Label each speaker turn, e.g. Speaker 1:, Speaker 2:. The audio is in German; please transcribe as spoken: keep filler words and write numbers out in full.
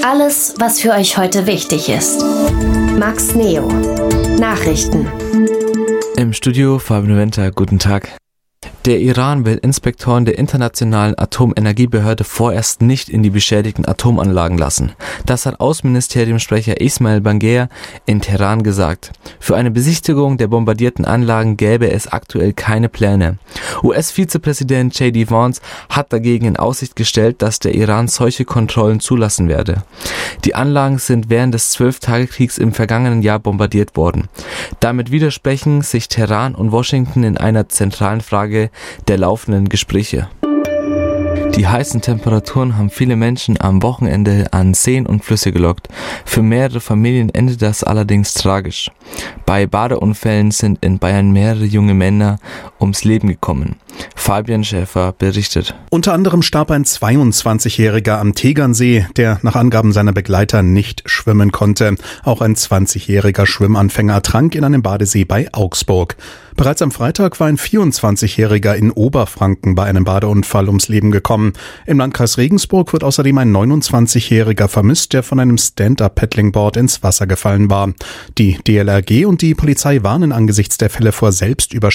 Speaker 1: Alles, was für euch heute wichtig ist. Max Neo. Nachrichten.
Speaker 2: Im Studio Fabian Winter, guten Tag. Der Iran will Inspektoren der Internationalen Atomenergiebehörde vorerst nicht in die beschädigten Atomanlagen lassen. Das hat Außenministeriumssprecher Ismail Bangher in Teheran gesagt. Für eine Besichtigung der bombardierten Anlagen gäbe es aktuell keine Pläne. U S-Vizepräsident J D Vance hat dagegen in Aussicht gestellt, dass der Iran solche Kontrollen zulassen werde. Die Anlagen sind während des Zwölftagekriegs im vergangenen Jahr bombardiert worden. Damit widersprechen sich Teheran und Washington in einer zentralen Frage der laufenden Gespräche. Die heißen Temperaturen haben viele Menschen am Wochenende an Seen und Flüsse gelockt. Für mehrere Familien endet das allerdings tragisch. Bei Badeunfällen sind in Bayern mehrere junge Männer ums Leben gekommen. Fabian Schäfer berichtet.
Speaker 3: Unter anderem starb ein zweiundzwanzigjähriger am Tegernsee, der nach Angaben seiner Begleiter nicht schwimmen konnte. Auch ein zwanzigjähriger Schwimmanfänger ertrank in einem Badesee bei Augsburg. Bereits am Freitag war ein vierundzwanzigjähriger in Oberfranken bei einem Badeunfall ums Leben gekommen. Im Landkreis Regensburg wird außerdem ein neunundzwanzigjähriger vermisst, der von einem Stand-Up-Paddlingboard ins Wasser gefallen war. Die D L R G und die Polizei warnen angesichts der Fälle vor Selbstüberschätzung